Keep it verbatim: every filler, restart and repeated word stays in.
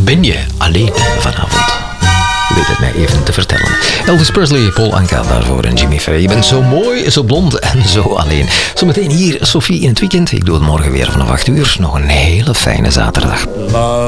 Ben je alleen vanavond? Je weet het mij even te vertellen. Elvis Presley, Paul Anka daarvoor en Jimmy Frey. Je bent zo mooi, zo blond en zo alleen. Zometeen hier Sophie in het weekend. Ik doe het morgen weer vanaf acht uur. Nog een hele fijne zaterdag.